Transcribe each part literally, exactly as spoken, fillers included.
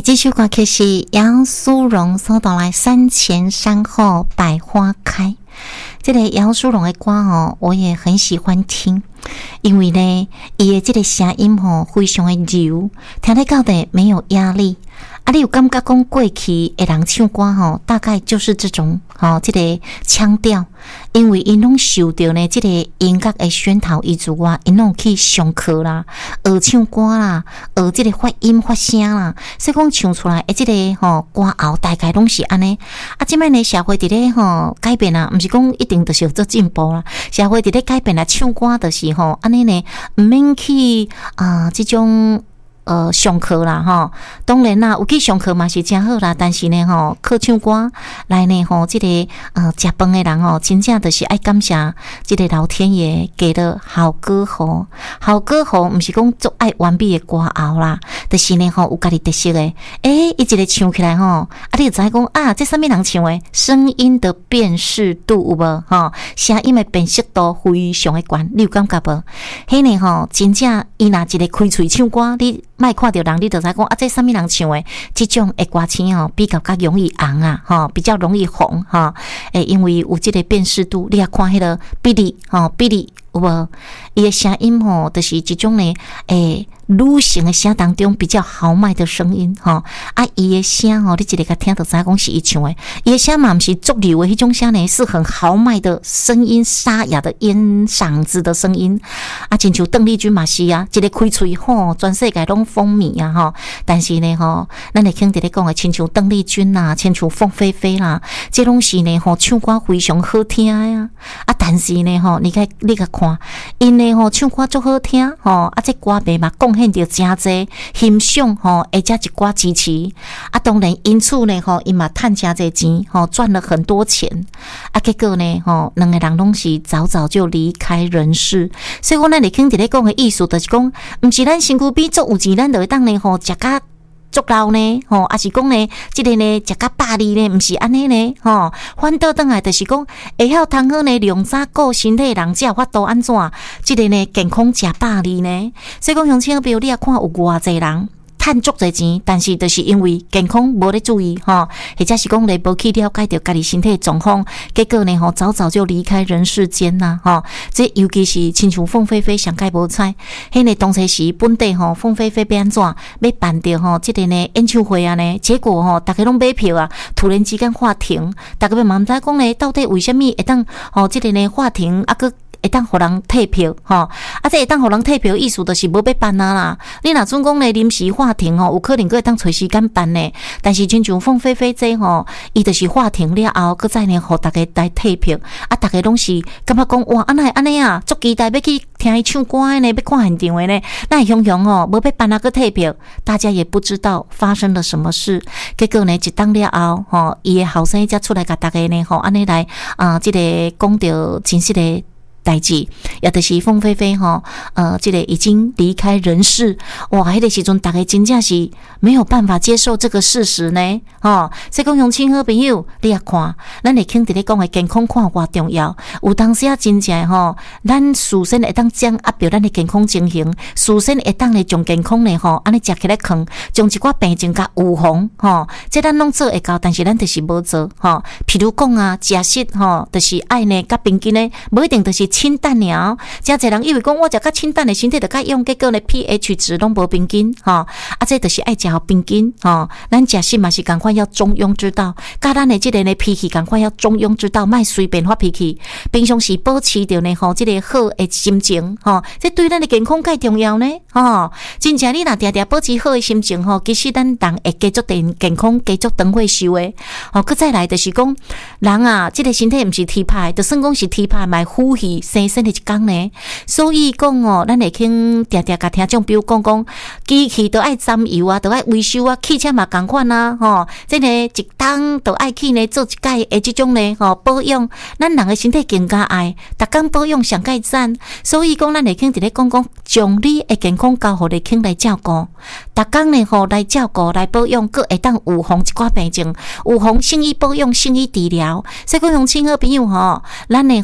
这首歌曲是杨苏荣所带来山前山后百花开。这个杨苏荣的歌哦，我也很喜欢听，因为呢，伊的这个声音哦非常的柔，听得到的没有压力。啊，你有感觉讲过去的人唱歌吼，大概就是这种吼，这个腔调，因为因拢受到呢这个音乐的熏陶以之外，因拢去上课啦，学唱歌啦，学这个发音发声啦，所以讲唱出来的这个吼歌喉大概拢是安尼。啊，即摆呢社会伫咧吼改变啦，毋是讲一定就是有做进步啦，社会伫咧改变啦，唱歌就是吼安尼呢，毋免去啊这种。呃，上课啦，吼，当然啦，有去上课嘛是真好啦，但是呢，吼，靠唱歌来呢，吼，这个呃，食饭的人吼，真正就是爱感谢这个老天爷给的好歌喉，好歌喉，毋是讲做爱完美的歌喉啦，就是呢，吼，有家己特色的，诶，伊一个唱起来吼，啊，你就知讲啊，这啥物人唱的，声音的辨识度有无？吼，声音的辨识度非常的高，你有感觉无？迄呢，吼，真正伊若一个开喙唱歌，你。莫看到人，你就知讲啊，这啥物人唱的？这种的歌星哦，比较较容易红啊，哈，比较容易红哈。诶，因为有这个辨识度，你也看迄个比例，哈，比例有无？伊的声音吼，就是一种呢，诶。女性的声当中比较豪迈的声音吼，啊，伊的声吼，你一个甲听到知讲是伊唱的，伊的声嘛毋是足流的迄种声呢，是很豪迈的声音，沙哑的烟嗓子的声音，啊，亲像邓丽君嘛是啊，一个开喙吼，全世界拢风靡啊吼，但是呢吼，咱会听伫咧讲的，亲像邓丽君啦，亲像凤飞飞啦，这拢是呢吼唱歌非常好听呀，啊，但是呢吼，你甲你甲看，因呢吼唱歌足好听吼，啊，这歌迷嘛讲。献着真侪欣赏吼，而且一寡支持啊，当然因此呢吼，伊嘛赚真侪钱吼，赚了很多钱啊，结果呢吼，两个人拢是早早就离开人世，所以讲咱咧听伫咧讲的意思，就是讲，毋是咱身躯边足有钱，咱就会当呢吼，食甲足老呢吼，还是讲呢，即个呢食甲百利呢，毋是安尼呢吼，反倒转来就是讲，会晓通好呢，量早顾身体的人才有法度安怎，即个呢健康食百利呢，所以讲乡亲朋友，你也看有偌济人。赚足侪钱，但是就是因为健康无咧注意吼，或者是讲你无去了解到家己身体的状况，结果呢吼早早就离开人世间啦吼。这尤其是亲像凤飞飞上届无彩，迄个当初时本地吼凤飞飞要安怎要办着吼即个呢演唱会啊呢，结果吼大家拢买票啊，突然之间话停，大家嘛毋知讲呢到底为虾米会当吼即个呢话停啊个。会当互人退票吼，啊，这会当互人退票，意思就是无要办啊啦。你若准讲咧临时话停吼，有可能佫会当找时间办呢。但是亲像凤飞飞这吼，伊就是话停了后，佫再呢互大家来退票，啊，大家拢是感觉讲哇，安尼安尼啊，足期待要去听伊唱歌的呢，要看现场的呢。那雄雄哦，无要办啊，佫退票，大家也不知道发生了什么事。结果呢，一当了后吼，伊的后生才出来甲大家呢吼，安尼来啊，即、这个讲着真实的。代志，也就是凤飞飞吼，呃，这个已经离开人世，哇，迄个时阵大家真正是没有办法接受这个事实呢，吼。所以讲，乡亲好朋友，你也看，咱会听伫咧讲的健康看偌重要。有当时啊，真正吼，咱首先会当掌握着咱的健康情形，首先会当咧将健康咧吼，安尼食起来扛，将一寡病症甲预防吼，这咱拢做会到，但是咱就是无做吼。譬如讲啊，食食吼，就是爱呢，甲平均呢，无一定就是。清淡了，真侪人以为讲我食较清淡的身体就较用，结果呢 pH 值拢无平均吼，啊，这就是爱食好平均吼。咱食食嘛是赶快要中庸之道，甲咱的这个呢脾气赶快要中庸之道，莫随便发脾气。平常时保持着呢吼，这个好的心情吼，这对咱的健康介重要呢吼。真正你若常常保持好的心情吼，其实咱人会继续健健康，继续长寿寿的。吼，佮再来就是讲，人啊，这个身体毋是天派，就算讲是天派，卖呼吸。生生的一天呢，所以讲哦，咱会听常常甲听众比如讲讲，机器都爱沾油啊，都爱维修啊，汽车嘛共款啊，吼，这个一当都爱去呢做一届的这种呢，吼保养，咱人的身体更加爱，逐工保养上介赞，所以讲咱会听伫咧讲讲，将你的健康交互你听来照顾，逐工呢吼来照顾来保养，佫会当预防一寡病症，预防生理保养、生理治疗，所以讲乡亲好朋友吼，咱呢吼。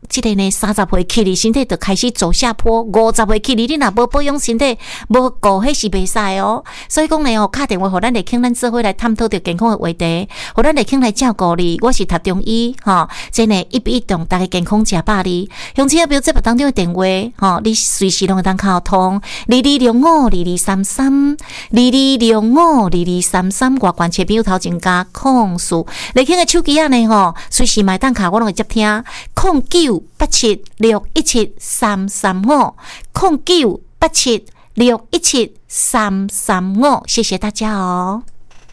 这个呢三十岁起你身体就开始走下坡，五十岁起你你若无保养身体，无顾迄是袂使哦。所以讲呢，哦，打电话互咱立庆咱做伙来探讨着健康的话题，互咱立庆来照顾你。我是读中医，吼，真诶一比一动，大家健康食饱哩。详情表节目当中的电话，吼，你随时拢会当敲通二二六五二二三三二二六五二二三三，外关切朋友头前加控诉。立庆的手机啊呢，吼，随时买单卡我拢会接听，控九八七六一七三三五，控九八七六一七三三五，谢谢大家哦。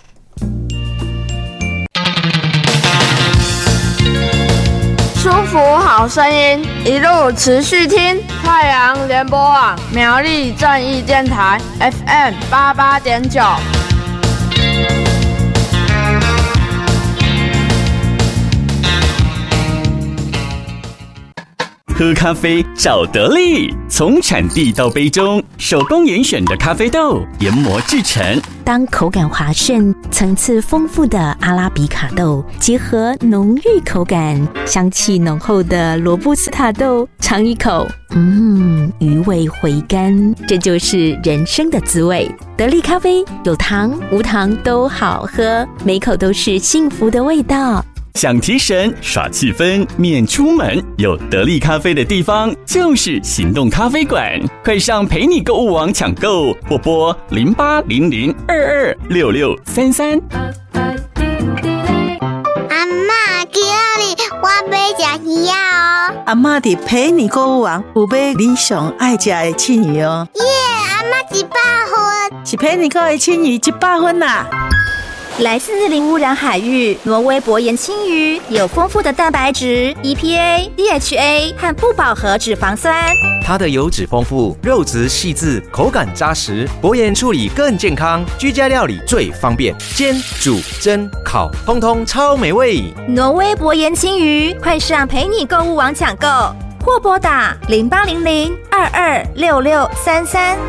舒服好声音，一路持续听太阳联播网苗栗正义电台 F M 八八点九。 喝咖啡找得力，从产地到杯中，手工严选的咖啡豆研磨制成。 当口感滑顺、层次丰富的阿拉比卡豆结合浓郁口感、香气浓厚的罗布斯塔豆，尝一口，嗯，余味回甘，这就是人生的滋味。得力咖啡有糖无糖都好喝，每口都是幸福的味道。 想提神耍气氛免出门，有得力咖啡的地方就是行动咖啡馆，快上陪你购物网抢购，或拨零八零零二二六六三三。 阿嬷，今日我要吃鱼啊！哦， 阿嬷伫陪你购物网有买你上爱吃的青鱼哦。 耶，阿嬷一百分， 是陪你购的青鱼一百分啦。 来自零污染海域，挪威薄盐青鱼有丰富的蛋白质、E P A、D H A 和不饱和脂肪酸。 它的油脂丰富，肉质细致，口感扎实，薄盐处理更健康，居家料理最方便，煎、煮、蒸、烤，通通超美味。 挪威薄盐青鱼，快上陪你购物网抢购，或拨打零八零零二二六六三三。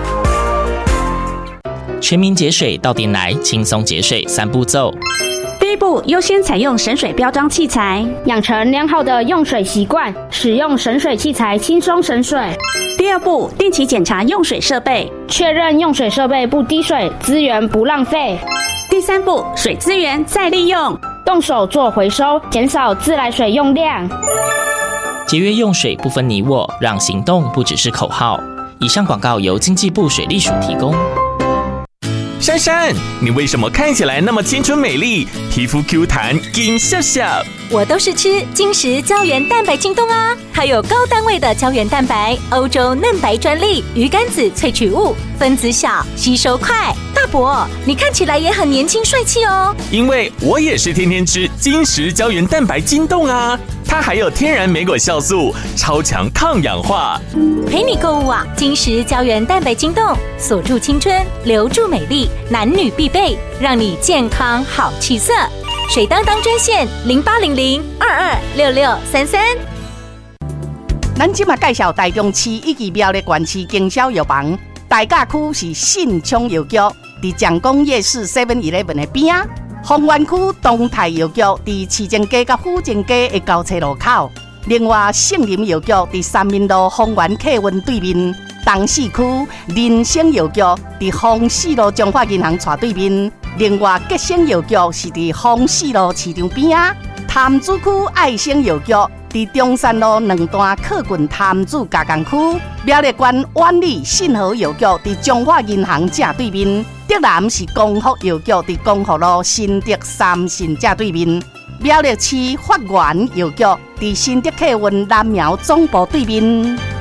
全民节水到店来，轻松节水三步骤。 第一步，优先采用省水标章器材，养成良好的用水习惯，使用省水器材轻松省水。 第二步，定期检查用水设备， 确认用水设备不滴水，资源不浪费。 第三步，水资源再利用， 动手做回收，减少自来水用量。 节约用水不分你我，让行动不只是口号。以上广告由经济部水利署提供。 珊珊，你为什么看起来那么青春美丽，皮肤 Q 弹，紧笑笑？ 我都是吃金石胶原蛋白晶冻啊，它有高单位的胶原蛋白，欧洲嫩白专利，鱼肝子萃取物，分子小，吸收快。大伯，你看起来也很年轻帅气哦。 因为我也是天天吃金石胶原蛋白晶冻啊，它还有天然莓果酵素，超强抗氧化。 陪你购物网，金石胶原蛋白晶冻，锁住青春，留住美丽，男女必备，让你健康好气色。水当当专线零八零零二二六六三三。 咱今嘛介绍台中市以及苗栗县市经销药房，大甲区是信昌药局，伫蒋公夜市 seven eleven 的边啊。丰原区东泰药局伫市政街甲府政街的交叉路口。另外，圣林药局伫三民路丰原客运对面。东市区人生药局伫丰市路中华银行斜对面。另外，吉生药局是伫丰市路市场边啊。潭子区爱生药局伫中山路两段靠近潭子加工区。苗栗县万里信和药局伫中华银行正对面。德南是光福药局伫光福路新德三信正对面。苗栗市发源药局伫新德客运南苗总部对面。